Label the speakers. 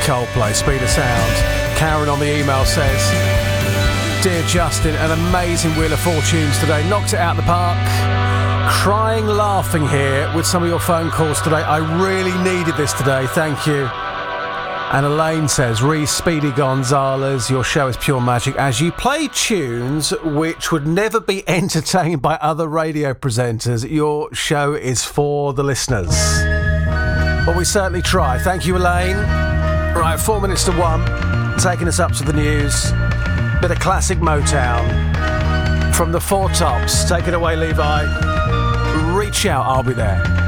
Speaker 1: Coldplay, Speed of Sound. Karen on the email says, Dear Justin, an amazing Wheel of Fortunes today. Knocked it out of the park. Crying, laughing here with some of your phone calls today. I really needed this today. Thank you. And Elaine says, Speedy Gonzalez, your show is pure magic as you play tunes which would never be entertained by other radio presenters. Your show is for the listeners. Well, we certainly try. Thank you, Elaine. Right, 4 minutes to 1, taking us up to the news. Bit of classic Motown from the Four Tops. Take it away, Levi. Reach out, I'll be there.